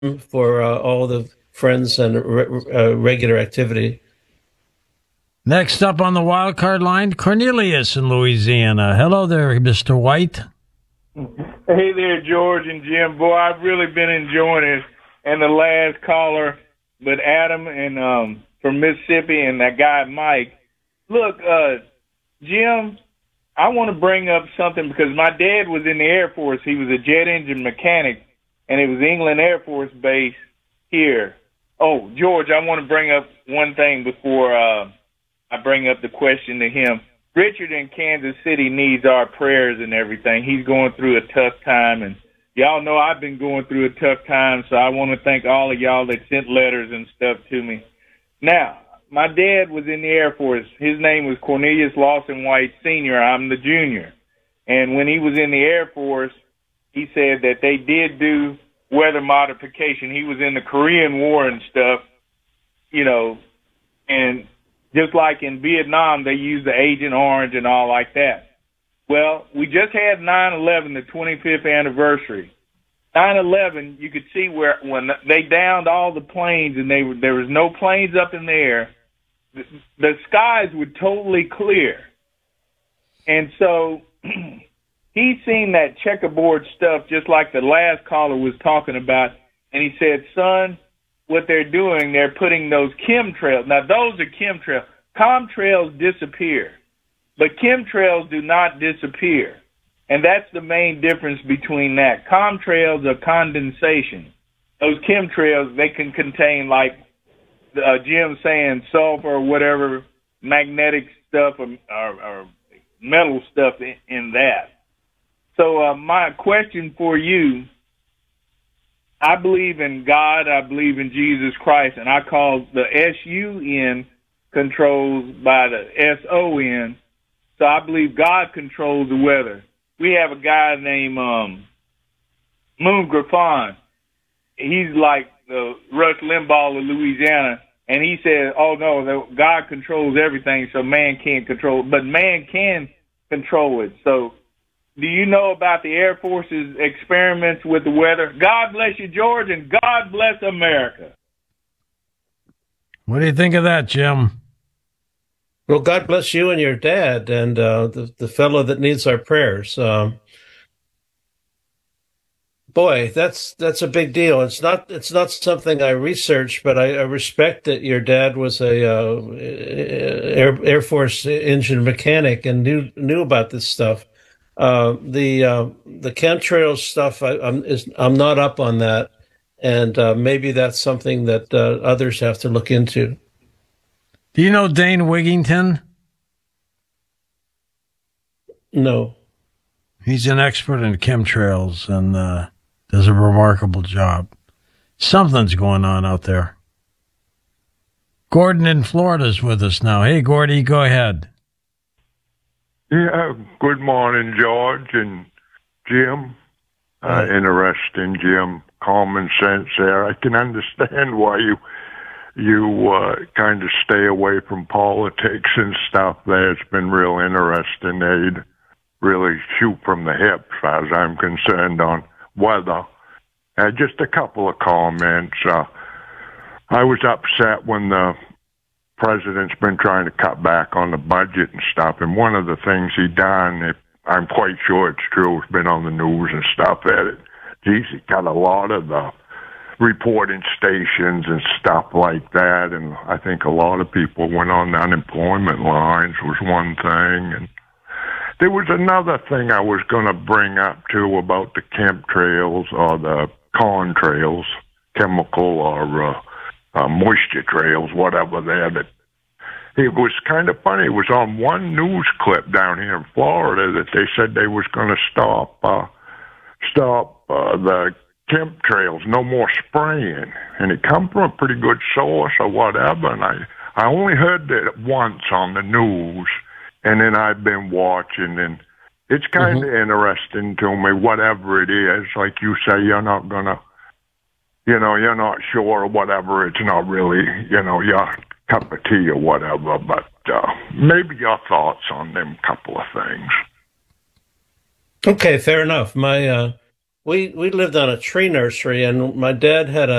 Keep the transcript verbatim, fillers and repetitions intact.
for uh, all the friends and re- uh, regular activity. Next up on the wild card line, Cornelius in Louisiana. Hello there, Mister White. Hey there, George and Jim. Boy, I've really been enjoying it. And the last caller, but Adam and um, from Mississippi and that guy Mike. Look, uh, Jim, I want to bring up something because my dad was in the Air Force. He was a jet engine mechanic, and it was England Air Force Base here. Oh, George, I want to bring up one thing before uh, I bring up the question to him. Richard in Kansas City needs our prayers and everything. He's going through a tough time, and y'all know I've been going through a tough time, so I want to thank all of y'all that sent letters and stuff to me. Now, my dad was in the Air Force. His name was Cornelius Lawson White Senior I'm the junior. And when he was in the Air Force, he said that they did do weather modification. He was in the Korean War and stuff, you know, and just like in Vietnam, they used the Agent Orange and all like that. Well, we just had nine eleven, the twenty-fifth anniversary. nine eleven, you could see where when they downed all the planes and they were, there was no planes up in the air, the, the skies were totally clear. And so he's seen that checkerboard stuff just like the last caller was talking about, and he said, son, what they're doing, they're putting those chemtrails. Now, those are chemtrails. Comtrails disappear, but chemtrails do not disappear. And that's the main difference between that. Comtrails are condensation. Those chemtrails, they can contain, like uh, Jim saying, sulfur or whatever, magnetic stuff or, or, or metal stuff in, in that. So uh, my question for you, I believe in God, I believe in Jesus Christ, and I call the S U N controls by the S O N. So I believe God controls the weather. We have a guy named um, Moon Griffon. He's like the Rush Limbaugh of Louisiana, and he says, oh, no, God controls everything, so man can't control it. But man can control it. So do you know about the Air Force's experiments with the weather? God bless you, George, and God bless America. What do you think of that, Jim? Well, God bless you and your dad and uh, the, the fellow that needs our prayers. Um, boy, that's that's a big deal. It's not it's not something I researched, but I, I respect that your dad was a uh, Air, Air Force engine mechanic and knew knew about this stuff. Uh, the uh, the chemtrails stuff, I, I'm is, I'm not up on that, and uh, maybe that's something that uh, others have to look into. Do you know Dane Wigington? No. He's an expert in chemtrails and uh, does a remarkable job. Something's going on out there. Gordon in Florida is with us now. Hey, Gordy, go ahead. Yeah, good morning, George and Jim. Uh, interesting, Jim. Common sense there. I can understand why you you uh, kind of stay away from politics and stuff there. It's been real interesting. They'd really shoot from the hip, as far as I'm concerned, on weather. Uh, just a couple of comments. Uh, I was upset when the president's been trying to cut back on the budget and stuff, and one of the things he done, if I'm quite sure it's true, it's been on the news and stuff, that it, geez, he cut a lot of the reporting stations and stuff like that, and I think a lot of people went on the unemployment lines was one thing, and there was another thing I was going to bring up, too, about the chemtrails or the contrails, chemical or uh, uh, moisture trails, whatever there. That it was kind of funny. It was on one news clip down here in Florida that they said they was going to stop uh, stop uh, the chemtrails, no more spraying, and it come from a pretty good source or whatever. And I I only heard that once on the news, and then I've been watching, and it's kind of mm-hmm. interesting to me. Whatever it is, like you say, you're not gonna, you know, you're not sure or whatever. It's not really, you know, your cup of tea or whatever. But uh, maybe your thoughts on them couple of things. Okay, fair enough. My uh, we we lived on a tree nursery, and my dad had a